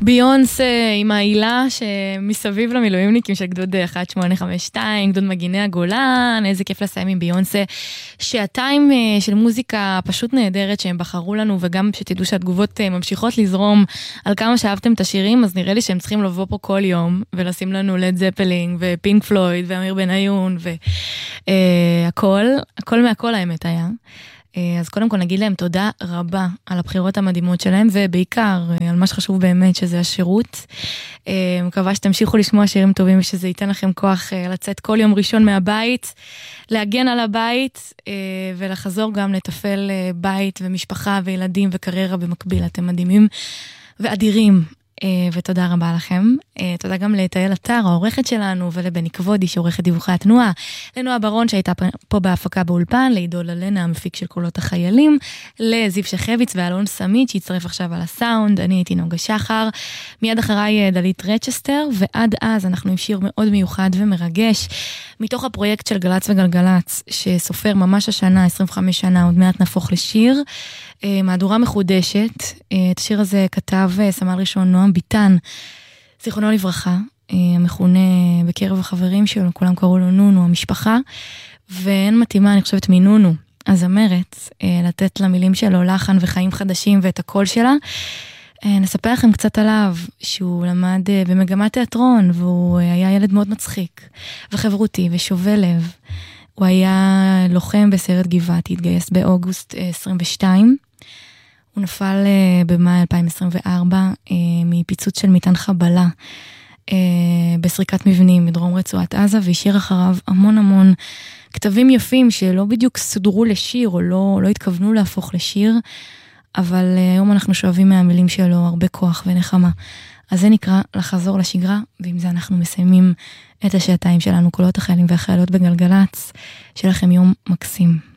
ביונסה עם העילה שמסביב למילואימניקים של גדוד 1852, גדוד מגיני הגולן, איזה כיף לסיים עם ביונסה. שעתיים של מוזיקה פשוט נהדרת שהם בחרו לנו, וגם שתדעו שהתגובות ממשיכות לזרום על כמה שאהבתם את השירים, אז נראה לי שהם צריכים לבוא פה כל יום, ולשים לנו לד זפלינג, ופינק פלויד, ואמיר בניון, והכל, הכל מהכל האמת היה. אז קודם כל נגיד להם תודה רבה על הבחירות המדהימות שלהם, ובעיקר על מה שחשוב באמת שזה השירות. מקווה שתמשיכו לשמוע שירים טובים, ושזה ייתן לכם כוח לצאת כל יום ראשון מהבית, להגן על הבית, ולחזור גם לטפל בית ומשפחה וילדים וקריירה במקביל. אתם מדהימים ואדירים. ותודה רבה לכם. תודה גם לתהל אתר, העורכת שלנו, ולבני כבודי, שעורכת דיווחי התנועה, לנועה ברון שהייתה פה בהפקה באולפן, לעידו ללנה, המפיק של קולות החיילים, לזיו שחביץ ואלון סמית, שהצטרף עכשיו על הסאונד. אני הייתי נוגה שחר, מיד אחריי דלית רצ'סטר, ועד אז אנחנו עם שיר מאוד מיוחד ומרגש, מתוך הפרויקט של גלץ וגלגלץ, שסופר ממש השנה, 25 שנה, עוד מעט נהפוך לשיר, מהדורה מחודשת. את השיר הזה כתב סמל ראשון נועם ביטן, זיכרונו לברכה, המכונה בקרב החברים שלו, כולם קראו לו נונו, המשפחה, ואין מתאימה, אני חושבת, מנונו, הזמרת, לתת למילים שלו לחן וחיים חדשים ואת הקול שלה. נספר לכם קצת עליו, שהוא למד במגמת תיאטרון, והוא היה ילד מאוד מצחיק, וחברותי ושובה לב. הוא היה לוחם בסיירת גבעתי, התגייס באוגוסט 22, הוא נפל במאי 2024 מפיצוץ של מטען חבלה בסריקת מבנים בדרום רצועת עזה, והשאיר אחריו המון המון כתבים יפים שלא בדיוק סודרו לשיר או לא התכוונו להפוך לשיר, אבל היום אנחנו שואבים מהמילים שלו הרבה כוח ונחמה. אז זה נקרא לחזור לשגרה, ועם זה אנחנו מסיימים את השעתיים שלנו, קולות החיילים והחיילות בגלגלץ. שיהיה לכם יום מקסים.